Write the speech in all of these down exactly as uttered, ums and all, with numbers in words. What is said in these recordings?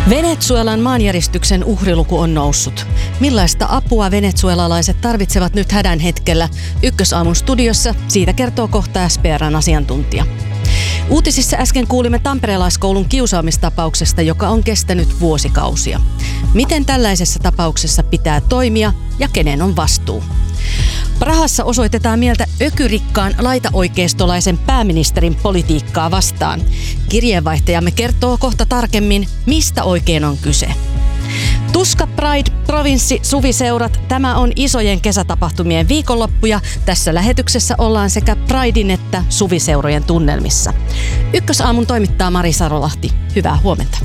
Venezuelan maanjäristyksen uhriluku on noussut. Millaista apua venezuelalaiset tarvitsevat nyt hädän hetkellä? Ykkösaamun studiossa siitä kertoo kohta S P R:n asiantuntija. Uutisissa äsken kuulimme tamperelaiskoulun kiusaamistapauksesta, joka on kestänyt vuosikausia. Miten tällaisessa tapauksessa pitää toimia ja kenen on vastuu? Prahassa osoitetaan mieltä ökyrikkaan laitaoikeistolaisen pääministerin politiikkaa vastaan. Kirjeenvaihtajamme kertoo kohta tarkemmin, mistä oikein on kyse. Tuska Pride, provinssi, suviseurat, tämä on isojen kesätapahtumien viikonloppu ja tässä lähetyksessä ollaan sekä Pridein että suviseurojen tunnelmissa. Ykkösaamun toimittaa Mari Sarolahti. Hyvää huomenta.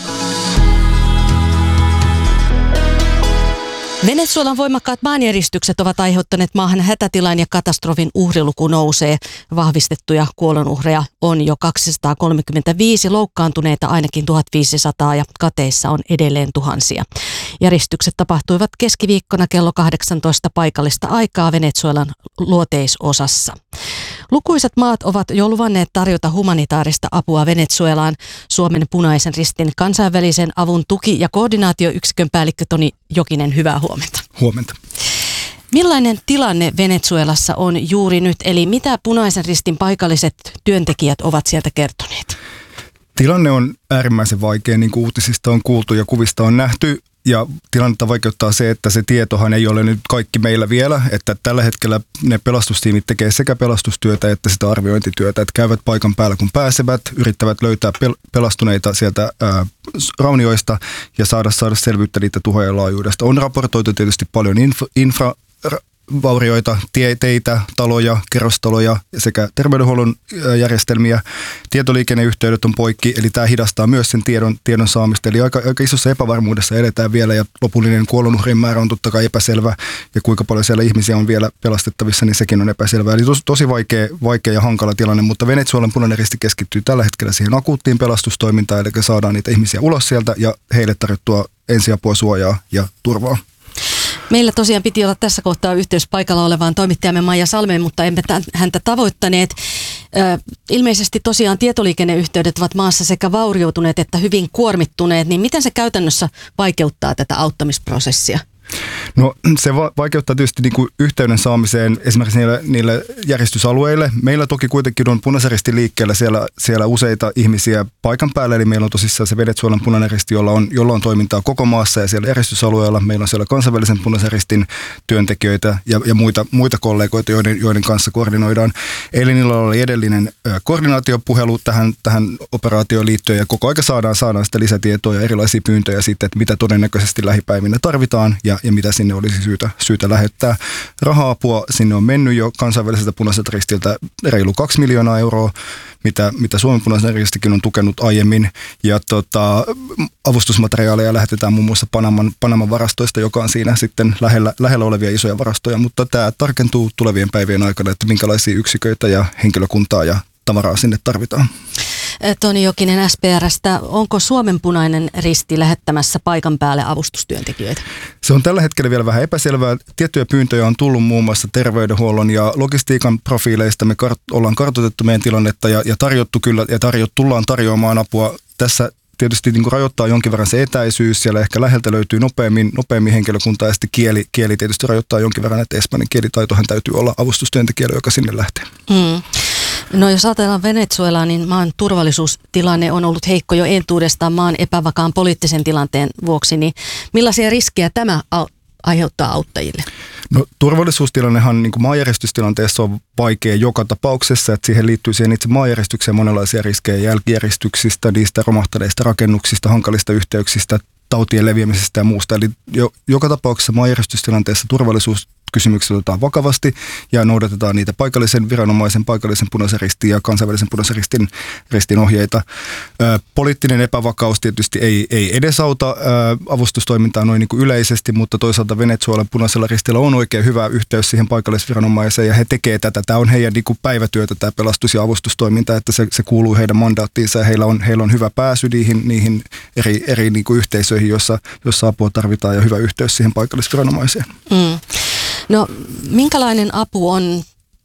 Venezuelan voimakkaat maanjäristykset ovat aiheuttaneet maahan hätätilan ja katastrofin uhriluku nousee. Vahvistettuja kuolonuhreja on jo kaksisataakolmekymmentäviisi, loukkaantuneita ainakin tuhatviisisataa ja kateissa on edelleen tuhansia. Järistykset tapahtuivat keskiviikkona kello kahdeksantoista paikallista aikaa Venezuelan luoteisosassa. Lukuisat maat ovat jo luvanneet tarjota humanitaarista apua Venezuelaan. Suomen Punaisen Ristin kansainvälisen avun tuki- ja koordinaatioyksikön päällikkö Toni Jokinen, hyvää huomenta. Huomenta. Millainen tilanne Venezuelassa on juuri nyt, eli mitä Punaisen Ristin paikalliset työntekijät ovat sieltä kertoneet? Tilanne on äärimmäisen vaikea, niin kuin uutisista on kuultu ja kuvista on nähty. Ja tilannetta vaikeuttaa se, että se tietohan ei ole nyt kaikki meillä vielä, että tällä hetkellä ne pelastustiimit tekee sekä pelastustyötä että sitä arviointityötä, että käyvät paikan päällä kun pääsevät, yrittävät löytää pel- pelastuneita sieltä ää, raunioista ja saada, saada selvyyttä niitä tuhojen laajuudesta. On raportoitu tietysti paljon infra, infra vaurioita, teitä, taloja, kerrostaloja sekä terveydenhuollon järjestelmiä. Tietoliikenneyhteydet on poikki, eli tämä hidastaa myös sen tiedon, tiedon saamista. Eli aika, aika isossa epävarmuudessa eletään vielä ja lopullinen kuolonuhrien määrä on totta kai epäselvä ja kuinka paljon siellä ihmisiä on vielä pelastettavissa, niin sekin on epäselvää. Eli tos, tosi vaikea, vaikea ja hankala tilanne, mutta Venezuelan Punainen Risti keskittyy tällä hetkellä siihen akuuttiin pelastustoimintaan, eli saadaan niitä ihmisiä ulos sieltä ja heille tarjottua ensiapua, suojaa ja turvaa. Meillä tosiaan piti olla tässä kohtaa yhteys paikalla olevaan toimittajamme Maija Salmeen, mutta emme häntä tavoittaneet. Ö, ilmeisesti tosiaan tietoliikenneyhteydet ovat maassa sekä vaurioituneet että hyvin kuormittuneet, niin miten se käytännössä vaikeuttaa tätä auttamisprosessia? No se va- vaikeuttaa tietysti niin kuin yhteyden saamiseen esimerkiksi niille, niille järjestysalueille. Meillä toki kuitenkin on Punaisen Ristin liikkeellä siellä, siellä useita ihmisiä paikan päällä, eli meillä on tosissaan se Venezuelan Punainen Risti, jolla on, jolla on toimintaa koko maassa ja siellä järjestysalueella. Meillä on siellä kansainvälisen Punaisen Ristin työntekijöitä ja, ja muita, muita kollegoita, joiden, joiden kanssa koordinoidaan. Eilen illalla oli edellinen ö, koordinaatiopuhelu tähän, tähän operaatioon liittyen ja koko ajan saadaan, saadaan sitä lisätietoa ja erilaisia pyyntöjä siitä, että mitä todennäköisesti lähipäivinä tarvitaan ja ja mitä sinne olisi syytä, syytä lähettää. Raha-apua sinne on mennyt jo kansainväliseltä Punaiselta Ristiltä reilu kaksi miljoonaa euroa, mitä, mitä Suomen Punaisen Ristikin on tukenut aiemmin. Ja tota, avustusmateriaaleja lähetetään muun muassa Panaman, Panaman varastoista, joka on siinä sitten lähellä, lähellä olevia isoja varastoja, mutta tämä tarkentuu tulevien päivien aikana, että minkälaisia yksiköitä ja henkilökuntaa ja tavaraa sinne tarvitaan. Toni Jokinen S P R:stä, onko Suomen Punainen Risti lähettämässä paikan päälle avustustyöntekijöitä? Se on tällä hetkellä vielä vähän epäselvää. Tiettyjä pyyntöjä on tullut muun muassa terveydenhuollon ja logistiikan profiileista. Me kart- ollaan kartoitettu meidän tilannetta ja, ja tarjottu kyllä ja tarjot, tullaan tarjoamaan apua. Tässä tietysti niin kuin rajoittaa jonkin verran se etäisyys. Siellä ehkä läheltä löytyy nopeammin, nopeammin henkilökuntaa ja sitten kieli, kieli tietysti rajoittaa jonkin verran, että espanjan kielitaitohan täytyy olla avustustyöntekijällä, joka sinne lähtee. Mm. No jos ajatellaan Venezuelaa, niin maan turvallisuustilanne on ollut heikko jo entuudestaan maan epävakaan poliittisen tilanteen vuoksi, niin millaisia riskejä tämä aiheuttaa auttajille? No turvallisuustilannehan niin kuin maanjäristystilanteessa on vaikea joka tapauksessa, että siihen liittyy siihen itse maanjäristykseen monenlaisia riskejä jälkijäristyksistä, niistä romahtaneista rakennuksista, hankalista yhteyksistä, tautien leviämisestä ja muusta. Eli jo, joka tapauksessa maanjäristystilanteessa turvallisuus kysymykset otetaan vakavasti ja noudatetaan niitä paikallisen viranomaisen, paikallisen Punaisen Ristin ja kansainvälisen Punaisen Ristin, ristin ohjeita. Ö, poliittinen epävakaus tietysti ei, ei edesauta ö, avustustoimintaa noin niin kuin yleisesti, mutta toisaalta Venezuelan Punaisella Ristillä on oikein hyvä yhteys siihen paikallisviranomaiseen ja he tekee tätä. Tämä on heidän niin kuin päivätyötä, tämä pelastus- ja avustustoiminta, että se, se kuuluu heidän mandaattiinsa ja heillä on, heillä on hyvä pääsy niihin, niihin eri, eri niin kuin yhteisöihin, jossa, jossa apua tarvitaan ja hyvä yhteys siihen paikallisviranomaiseen. Mm. No minkälainen apu on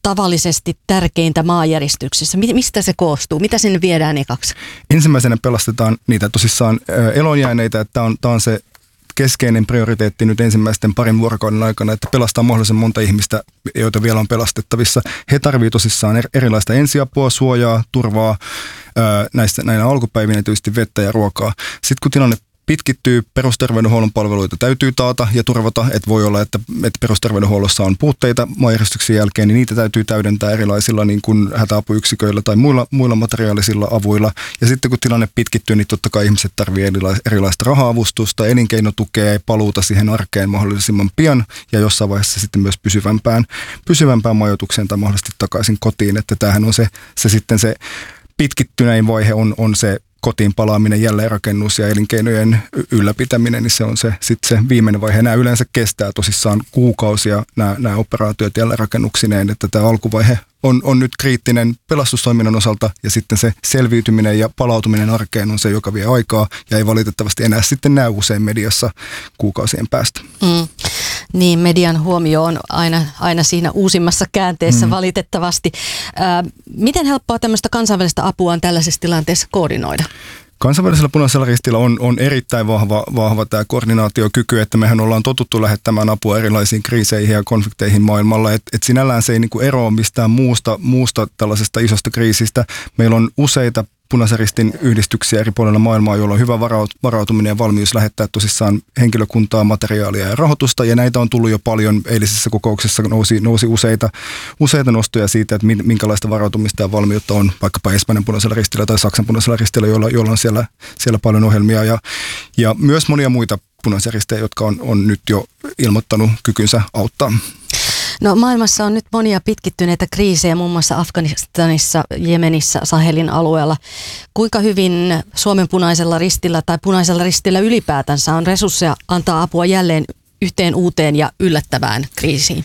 tavallisesti tärkeintä maanjäristyksessä? Mistä se koostuu? Mitä sinne viedään ekaksi? Ensimmäisenä pelastetaan niitä tosissaan elonjääneitä, että tämä on, tämä on se keskeinen prioriteetti nyt ensimmäisten parin vuorokauden aikana, että pelastaa mahdollisimman monta ihmistä, joita vielä on pelastettavissa. He tarvitsevat tosissaan erilaista ensiapua, suojaa, turvaa, näistä, näinä alkupäivinä tietysti vettä ja ruokaa. Sitten kun tilanne pitkittyy, perusterveydenhuollon palveluita täytyy taata ja turvata, että voi olla, että, että perusterveydenhuollossa on puutteita maanjäristyksen jälkeen, niin niitä täytyy täydentää erilaisilla niin kuin hätäapuyksiköillä tai muilla, muilla materiaalisilla avuilla. Ja sitten kun tilanne pitkittyy, niin totta kai ihmiset tarvitsevat erilaista raha-avustusta, elinkeinotukea ja paluuta siihen arkeen mahdollisimman pian ja jossain vaiheessa sitten myös pysyvämpään, pysyvämpään majoitukseen tai mahdollisesti takaisin kotiin, että tämähän on se, se sitten se pitkittynein vaihe on, on se kotiin palaaminen, jälleenrakennus ja elinkeinojen ylläpitäminen, niin se on se, sit se viimeinen vaihe. Nämä yleensä kestää tosissaan kuukausia, nämä, nämä operaatiot jälleenrakennuksineen, että tämä alkuvaihe on, on nyt kriittinen pelastustoiminnan osalta ja sitten se selviytyminen ja palautuminen arkeen on se, joka vie aikaa ja ei valitettavasti enää sitten näy usein mediassa kuukausien päästä. Mm. Niin, median huomio on aina, aina siinä uusimmassa käänteessä mm. valitettavasti. Ää, miten helppoa tämmöistä kansainvälistä apua on tällaisessa tilanteessa koordinoida? Kansainvälisellä punaisella ristillä on, on erittäin vahva, vahva tämä koordinaatiokyky, että mehän ollaan totuttu lähettämään apua erilaisiin kriiseihin ja konflikteihin maailmalla. Et, et sinällään se ei niinku eroa mistään muusta, muusta tällaisesta isosta kriisistä. Meillä on useita Punaisen Ristin yhdistyksiä eri puolilla maailmaa, joilla on hyvä varautuminen ja valmius lähettää tosissaan henkilökuntaa, materiaalia ja rahoitusta. Ja näitä on tullut jo paljon. Eilisessä kokouksessa nousi, nousi useita, useita nostoja siitä, että minkälaista varautumista ja valmiutta on vaikkapa Espanjan Punaisella Ristillä tai Saksan Punaisella Ristillä, joilla, joilla on siellä, siellä paljon ohjelmia. Ja, ja myös monia muita punaisia ristejä, jotka on, on nyt jo ilmoittanut kykynsä auttaa. No, maailmassa on nyt monia pitkittyneitä kriisejä, muun muassa Afganistanissa, Jemenissä, Sahelin alueella. Kuinka hyvin Suomen Punaisella Ristillä tai Punaisella Ristillä ylipäätänsä on resursseja antaa apua jälleen yhteen uuteen ja yllättävään kriisiin?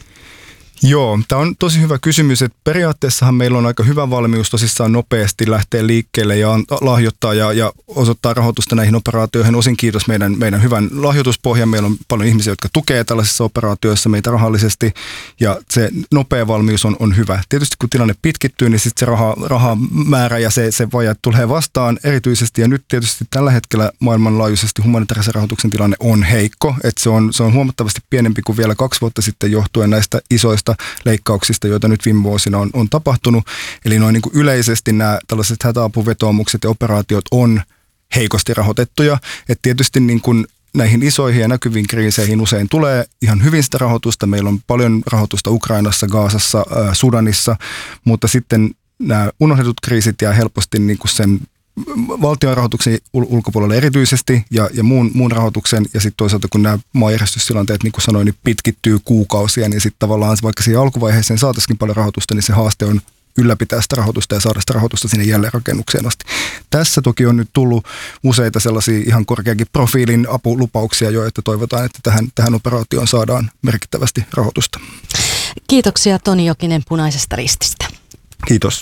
Joo, tämä on tosi hyvä kysymys, että periaatteessahan meillä on aika hyvä valmius tosissaan nopeasti lähteä liikkeelle ja lahjoittaa ja, ja osoittaa rahoitusta näihin operaatioihin. Osin kiitos meidän, meidän hyvän lahjoituspohjan. Meillä on paljon ihmisiä, jotka tukee tällaisissa operaatioissa meitä rahallisesti ja se nopea valmius on, on hyvä. Tietysti kun tilanne pitkittyy, niin sitten se raha, rahamäärä ja se, se vaje tulee vastaan erityisesti ja nyt tietysti tällä hetkellä maailmanlaajuisesti humanitaarisen rahoituksen tilanne on heikko, että se on, se on huomattavasti pienempi kuin vielä kaksi vuotta sitten johtuen näistä isoista leikkauksista, joita nyt viime vuosina on, on tapahtunut. Eli noin niin kuin yleisesti nämä tällaiset hätäapuvetoomukset ja operaatiot on heikosti rahoitettuja. Et tietysti niin kuin näihin isoihin ja näkyviin kriiseihin usein tulee ihan hyvin sitä rahoitusta. Meillä on paljon rahoitusta Ukrainassa, Gazassa, äh, Sudanissa, mutta sitten nämä unohdetut kriisit jää helposti niin kuin sen valtion rahoituksen ulkopuolelle erityisesti ja, ja muun, muun rahoituksen ja sitten toisaalta kun nämä maanjärjestystilanteet, niin kuin sanoin, niin pitkittyy kuukausia, niin sitten tavallaan vaikka siihen alkuvaiheeseen saataisiin paljon rahoitusta, niin se haaste on ylläpitää sitä rahoitusta ja saada sitä rahoitusta sinne jälleenrakennukseen asti. Tässä toki on nyt tullut useita sellaisia ihan korkeakin profiilin apulupauksia jo, että toivotaan, että tähän, tähän operaatioon saadaan merkittävästi rahoitusta. Kiitoksia Toni Jokinen Punaisesta Rististä. Kiitos.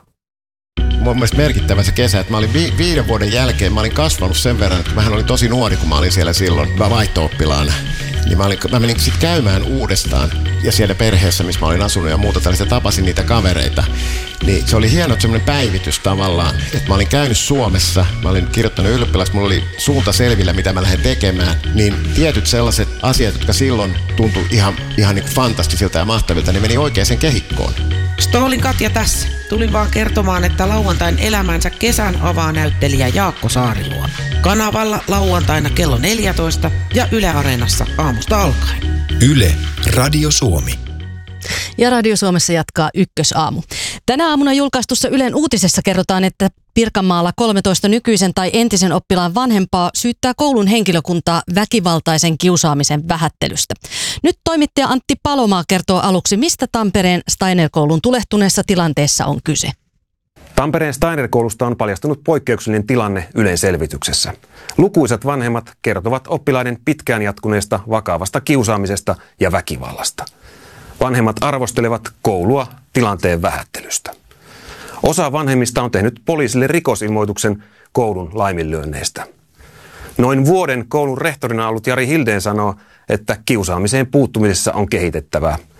Mun mielestä merkittävä se kesä, että mä olin vi- viiden vuoden jälkeen, mä olin kasvanut sen verran, että mähän olin tosi nuori, kun mä olin siellä silloin vaihto-oppilaana. Niin mä, olin, mä menin sitten käymään uudestaan ja siellä perheessä, missä mä olin asunut ja muuta tällaista, tapasin niitä kavereita. Niin se oli hieno semmoinen päivitys tavallaan, että mä olin käynyt Suomessa, mä olin kirjoittanut ylioppilaaksi, mulla oli suunta selvillä, mitä mä lähden tekemään. Niin tietyt sellaiset asiat, jotka silloin tuntui ihan, ihan niin kuin fantastisilta ja mahtavilta, niin meni oikeaan kehikkoon. Stoolin Katja tässä. Tulin vaan kertomaan, että lauantain elämänsä kesän avaa näyttelijä Jaakko Saariluoma. Kanavalla lauantaina kello neljätoista ja Yle Areenassa aamusta alkaen. Yle, Radio Suomi. Ja Radio Suomessa jatkaa Ykkösaamu. Tänä aamuna julkaistussa Ylen uutisessa kerrotaan, että Pirkanmaalla kolmetoista nykyisen tai entisen oppilaan vanhempaa syyttää koulun henkilökuntaa väkivaltaisen kiusaamisen vähättelystä. Nyt toimittaja Antti Palomaa kertoo aluksi, mistä Tampereen Steiner-koulun tulehtuneessa tilanteessa on kyse. Tampereen Steiner-koulusta on paljastunut poikkeuksellinen tilanne Ylen selvityksessä. Lukuisat vanhemmat kertovat oppilaiden pitkään jatkuneesta vakavasta kiusaamisesta ja väkivallasta. Vanhemmat arvostelevat koulua tilanteen vähättelystä. Osa vanhemmista on tehnyt poliisille rikosilmoituksen koulun laiminlyönneistä. Noin vuoden koulun rehtorina ollut Jari Hildén sanoo, että kiusaamiseen puuttumisessa on kehitettävää.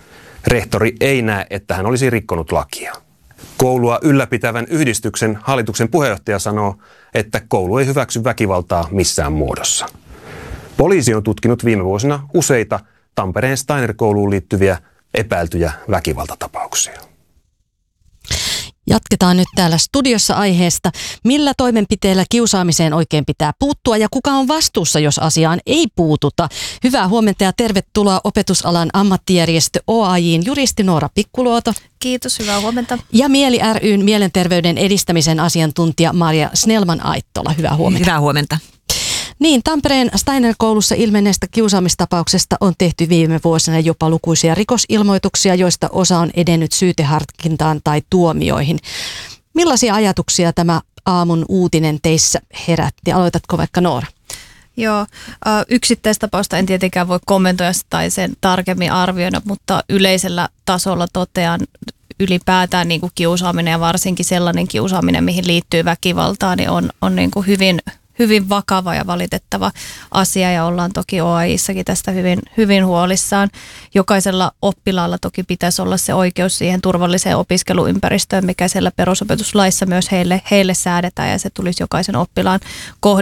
Rehtori ei näe, että hän olisi rikkonut lakia. Koulua ylläpitävän yhdistyksen hallituksen puheenjohtaja sanoo, että koulu ei hyväksy väkivaltaa missään muodossa. Poliisi on tutkinut viime vuosina useita Tampereen Steiner-kouluun liittyviä epäiltyjä väkivaltatapauksia. Jatketaan nyt täällä studiossa aiheesta, millä toimenpiteillä kiusaamiseen oikein pitää puuttua ja kuka on vastuussa, jos asiaan ei puututa. Hyvää huomenta ja tervetuloa opetusalan ammattijärjestö O A J:n juristi Noora Pikkuluoto. Kiitos, hyvää huomenta. Ja Mieli ry:n mielenterveyden edistämisen asiantuntija Maria Snellman-Aittola. Hyvää huomenta. Hyvää huomenta. Niin, Tampereen Steiner-koulussa ilmenneestä kiusaamistapauksesta on tehty viime vuosina jopa lukuisia rikosilmoituksia, joista osa on edennyt syyteharkintaan tai tuomioihin. Millaisia ajatuksia tämä aamun uutinen teissä herätti? Aloitatko vaikka Noora? Joo, yksittäistapausta en tietenkään voi kommentoida tai sen tarkemmin arvioida, mutta yleisellä tasolla totean ylipäätään niin kuin kiusaaminen ja varsinkin sellainen kiusaaminen, mihin liittyy väkivaltaa, niin on, on niin kuin hyvin... hyvin vakava ja valitettava asia ja ollaan toki O A J:ssäkin tästä hyvin, hyvin huolissaan. Jokaisella oppilaalla toki pitäisi olla se oikeus siihen turvalliseen opiskeluympäristöön, mikä siellä perusopetuslaissa myös heille, heille säädetään ja se tulisi jokaisen oppilaan